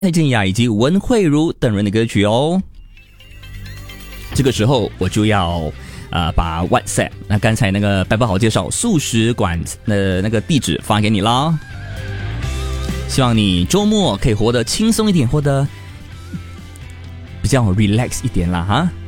蔡健雅以及文慧茹等人的歌曲哦。这个时候我就要把 WhatsApp 那刚才那个白宝好介绍素食馆的那个地址发给你啦。希望你周末可以活得轻松一点，活得比较 relax 一点啦哈。